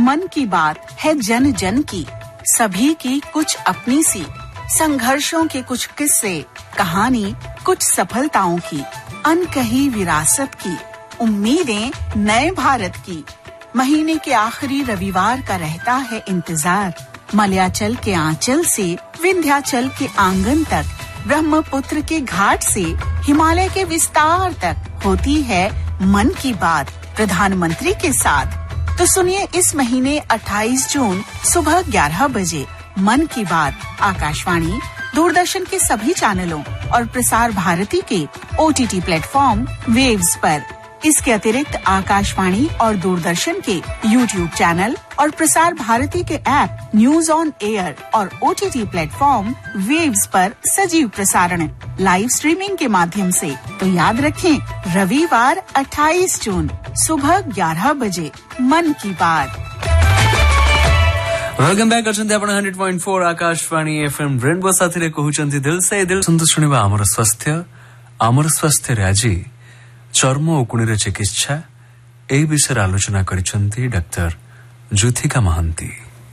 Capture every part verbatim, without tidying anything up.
मन की बात है जन जन की, सभी की कुछ अपनी सी, संघर्षों के कुछ किस्से, कहानी कुछ सफलताओं की, अनकही विरासत की, उम्मीदें नए भारत की। महीने के आखिरी रविवार का रहता है इंतजार, मलयाचल के आंचल से विंध्याचल के आंगन तक, ब्रह्मपुत्र के घाट से हिमालय के विस्तार तक होती है मन की बात प्रधानमंत्री के साथ। तो सुनिए इस महीने अट्ठाईस जून सुबह ग्यारह बजे मन की बात आकाशवाणी, दूरदर्शन के सभी चैनलों और प्रसार भारती के ओटीटी प्लेटफॉर्म वेव्स पर। इसके अतिरिक्त आकाशवाणी और दूरदर्शन के यूट्यूब चैनल और प्रसार भारती के ऐप न्यूज ऑन एयर और ओटीटी प्लेटफॉर्म वेव्स पर सजीव प्रसारण लाइव स्ट्रीमिंग के माध्यम से। तो याद रखें, रविवार अट्ठाईस जून सुबह ग्यारह बजे मन की बात। वेलकम बैक करछन्ते आपण hundred point four Akashvani FM rainbow साथी रे कहउछन्ती दिल से दिल सुंदर सुनिबा हमर स्वास्थ्य हमर स्वास्थ्य रे आज चर्म उकुणी रे चिकित्सा ए विषय आलोचना करिसंती डॉक्टर ज्योतिका महांती।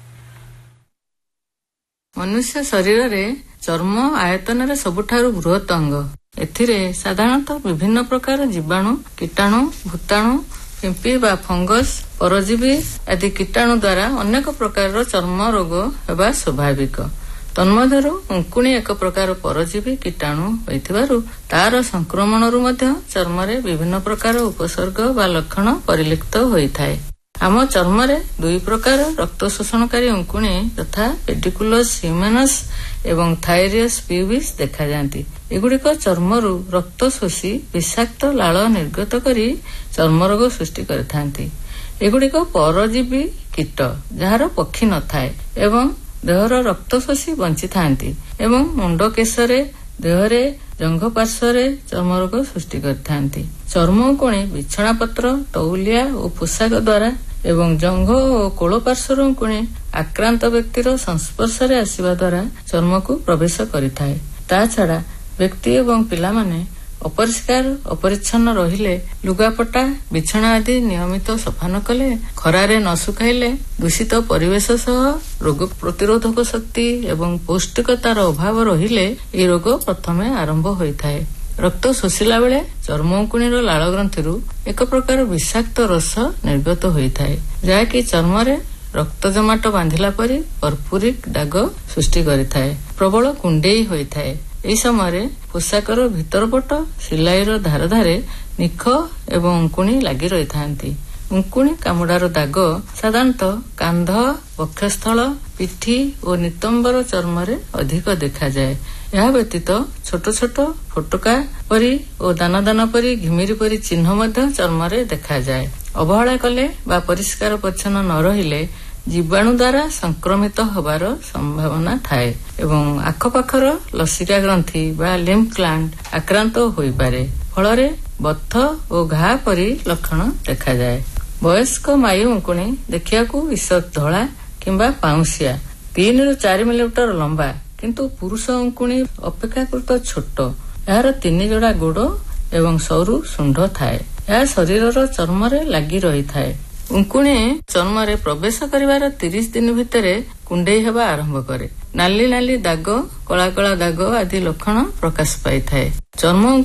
मनुष्य शरीर रे चर्म आयतन रे सबुठारु बृहत अंग। एथिरे साधारणतः विभिन्न प्रकार जीवाणु, कीटाणु, भूताणु, पिंपी बा फंगस, परजीवी आदि कीटाणु द्वारा अनेक प्रकार चर्म रोग हेबा स्वाभाविक। तन्मध्यरु उंकुणी एक प्रकार परजीवी कीटाणु होइथिबारु तार संक्रमणरु मध्य चर्मरे विभिन्न प्रकार उपसर्ग बा लक्षण परिलक्षित होइथाय। आम चर्मरे दुई प्रकार रक्त शोषणकारी उंकुणी तथा पेडिकुलस ह्यूमेनस एवं थायरियस प्यूबिस देखा जाती। एगुड़िक चर्मरु रक्त शोषी विषाक्त लाल निर्गत करी चर्म रोग सृष्टि करिथांती। एगुड़िक परजीवी कीट जार पक्षी न थाए एवं देहर रक्त शोषी बंची थांती एवं मुंड केशरे देहरे जंघ पार्श्वरे चर्म रोग सृष्टि करिथांती। चर्म उंकुणी बिछଣା पत्र, तौलिया और पोशाक द्वारा एवं जंघ और कोल पार्श्वर उंकुणी आक्रांत व्यक्तिर संस्पर्श रे आसिबा द्वारा चर्म को प्रवेश करिथाए। ता छड़ा व्यक्ति एवं पिला माने अपरिष्कार अपरिच्छन्न रहिले, लुगापटा बिछଣା आदि नियमित सफा न कले, खरारे न सुखाइले, दूषित परिवेश सह रोग प्रतिरोधक शक्ति एवं पौष्टिकतार अभाव रहिले ए रोग प्रथमे आरंभ होइथाए। रक्त शोषिला बेले चर्म उंकुणीर लाल ग्रंथिरु एक प्रकार विषाक्त रस निर्गत होइथाए, जाकी चर्मरे रक्त जमाट बांधिला परी कर्पूरिक दाग सृष्टि करिथाए। प्रबल कुंडेई होइथाए। एई समय पोशाकर भितर पट सिलाईर धार धारे निख एवं उंकुणी लागी रही थांती। उंकुणी कामुडार दाग साधारणतः कांध, वक्षस्थल, पिठी और नितंबर चर्मरे अधिक देखा जाए। यह व्यतीत छोट छोट फोटका परी और दाना दाना परी घिमिरी परी चिन्ह मध्य चर्मरे देखा जाए। अवहेला कले बा परिष्कार परिच्छन्न न रहिले जीवाणु द्वारा संक्रमित होबार संभावना थाए एवं आखपाखर लसिका ग्रंथि बा लिम्फ ग्लैंड आक्रांत होई पारे। फलरे बथ और घा परी लक्षण देखा जाए। वयस्क मायु उंकुणी देखियाकू ईषत धड़ा किंबा पाउंसिया, तीन रु चार मिलीमीटर लंबा, किंतु पुरुष उंकुणी अपेक्षाकृत छोट। यार तीन जोड़ा गोड़ एवं सरू शुंड थाए। यह शरीरर चर्मरे लागी रही थाए। उंकुणी चर्मरे प्रवेश करिवार तीस दिन भितरे कुंडेई हेबा आरंभ करे। नाली नाली दाग, कला कला दाग आदि लक्षण प्रकाश पाई थाए। चर्म